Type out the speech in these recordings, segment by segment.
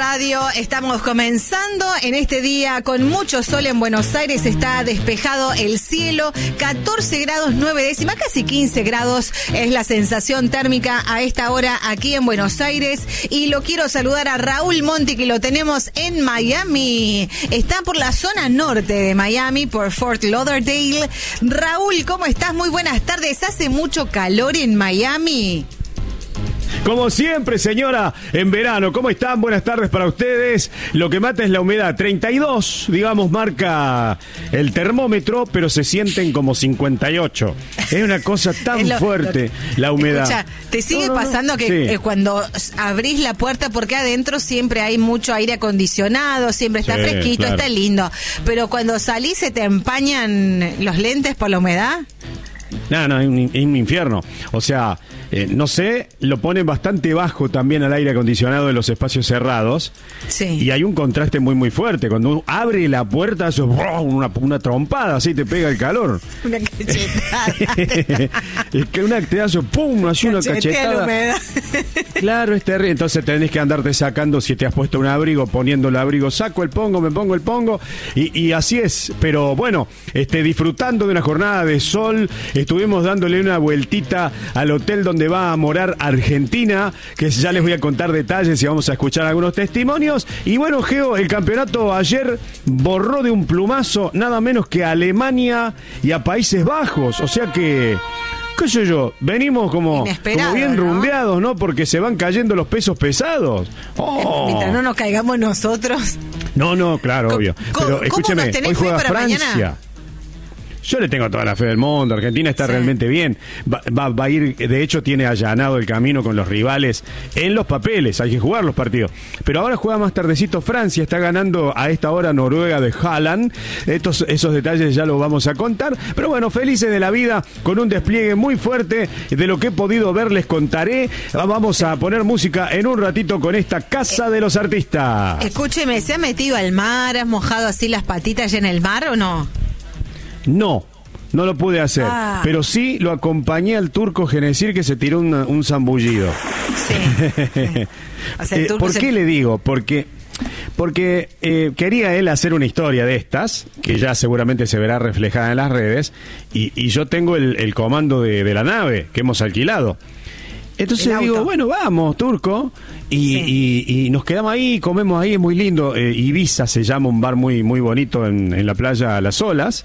Radio. Estamos comenzando en este día con mucho sol en Buenos Aires. Está despejado el cielo, 14 grados 9 décimas, casi 15 grados es la sensación térmica a esta hora aquí en Buenos Aires. Y lo quiero saludar a Raúl Monti, que lo tenemos en Miami. Está por la zona norte de Miami, por Fort Lauderdale. Raúl, ¿cómo estás? Muy buenas tardes. ¿Hace mucho calor en Miami? Como siempre, señora, en verano. ¿Cómo están? Buenas tardes para ustedes. Lo que mata es la humedad. 32, digamos, marca el termómetro, pero se sienten como 58. Es una cosa tan fuerte la humedad. Escucha, ¿te sigue pasando que sí, cuando abrís la puerta, porque adentro siempre hay mucho aire acondicionado, siempre está fresquito, claro, está lindo, pero cuando salís se te empañan los lentes por la humedad? No, es un infierno. O sea, no sé, lo ponen bastante bajo también al aire acondicionado en los espacios cerrados. Sí. Y hay un contraste muy fuerte. Cuando uno abre la puerta, eso una trompada, así te pega el calor. Una cachetada. Es que te da eso, pum, así una cachetada. Claro, es terrible. Entonces tenés que andarte sacando, si te has puesto un abrigo, poniendo el abrigo, saco el pongo, me pongo el pongo. Y así es. Pero bueno, disfrutando de una jornada de sol. Estuvimos dándole una vueltita al hotel donde va a morar Argentina, que ya les voy a contar detalles y vamos a escuchar algunos testimonios. Y bueno, Geo, el campeonato ayer borró de un plumazo nada menos que a Alemania y a Países Bajos. O sea que, qué sé yo, venimos como bien rumbeados, ¿no? Porque se van cayendo los pesos pesados. Mientras no nos caigamos nosotros. No, claro, obvio. Pero escúcheme, hoy juega Francia. Mañana? Yo le tengo toda la fe del mundo. Argentina está realmente bien. Va a ir, de hecho tiene allanado el camino con los rivales en los papeles. Hay que jugar los partidos. Pero ahora juega más tardecito Francia. Está ganando a esta hora Noruega de Haaland. Esos detalles ya los vamos a contar. Pero bueno, felices de la vida con un despliegue muy fuerte. De lo que he podido ver les contaré. Vamos a poner música en un ratito con esta Casa de los Artistas. Escúcheme, ¿se ha metido al mar? ¿Has mojado así las patitas ya en el mar o no? No lo pude hacer, pero sí lo acompañé al turco Genesir, que se tiró un zambullido. Sí. O sea, ¿por qué le digo? Porque quería él hacer una historia de estas, que ya seguramente se verá reflejada en las redes, y yo tengo el comando de la nave que hemos alquilado. Entonces digo, bueno, vamos, turco, y nos quedamos ahí, comemos ahí, es muy lindo. Ibiza se llama, un bar muy bonito en la playa Las Olas.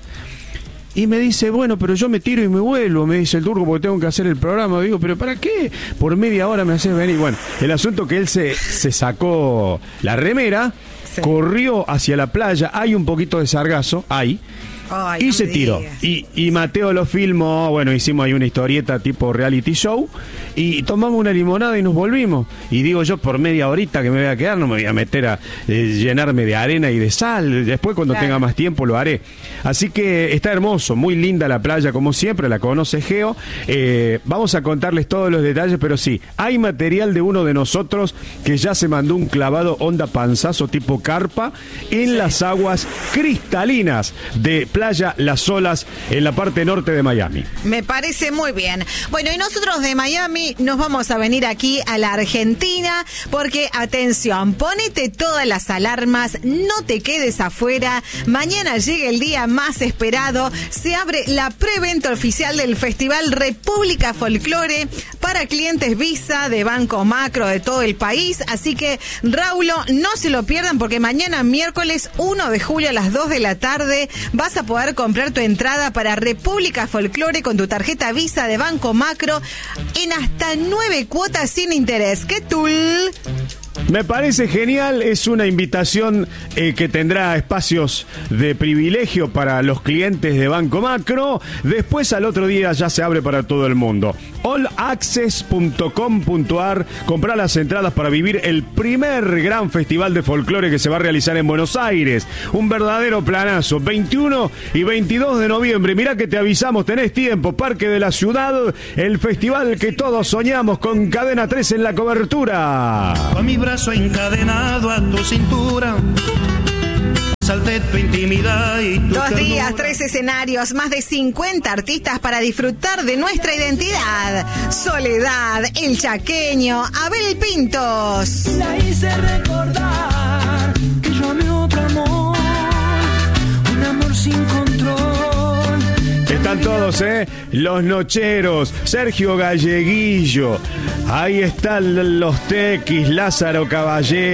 Y me dice, bueno, pero yo me tiro y me vuelvo, me dice el turco, porque tengo que hacer el programa. Digo, ¿pero para qué? Por media hora me haces venir. Bueno, el asunto que él se sacó la remera, corrió hacia la playa, hay un poquito de sargazo, y se tiró. Y Mateo lo filmó, bueno, hicimos ahí una historieta tipo reality show, y tomamos una limonada y nos volvimos. Y digo yo, por media horita que me voy a quedar, no me voy a meter a llenarme de arena y de sal. Después, cuando tenga más tiempo, lo haré. Así que está hermoso, muy linda la playa, como siempre, la conoce Geo. Vamos a contarles todos los detalles, pero sí, hay material de uno de nosotros que ya se mandó un clavado onda panzazo tipo carpa en las aguas cristalinas de playa Las Olas, en la parte norte de Miami. Me parece muy bien. Bueno, y nosotros de Miami nos vamos a venir aquí a la Argentina, porque, atención, ponete todas las alarmas, no te quedes afuera. Mañana llega el día más esperado. Se abre la preventa oficial del Festival República Folklore para clientes Visa de Banco Macro de todo el país. Así que, Raulo, no se lo pierdan, porque mañana, miércoles 1 de julio a las 2 de la tarde, vas a poder comprar tu entrada para República Folklore con tu tarjeta Visa de Banco Macro en hasta 9 cuotas sin interés. ¿Qué tul? Me parece genial, es una invitación que tendrá espacios de privilegio para los clientes de Banco Macro. Después, al otro día, ya se abre para todo el mundo. allaccess.com.ar. Comprá las entradas para vivir el primer gran festival de folclore que se va a realizar en Buenos Aires. Un verdadero planazo, 21 y 22 de noviembre. Mirá que te avisamos, tenés tiempo. Parque de la Ciudad, el festival que todos soñamos, con Cadena 3 en la cobertura. Con mi brazo encadenado a tu cintura, salté tu intimidad y tu 2 días, ternura. 3 escenarios, más de 50 artistas para disfrutar de nuestra identidad. Soledad, El Chaqueño, Abel Pintos. La hice recordar están todos, los Nocheros, Sergio Galleguillo, ahí están los Tequis, Lázaro Caballero.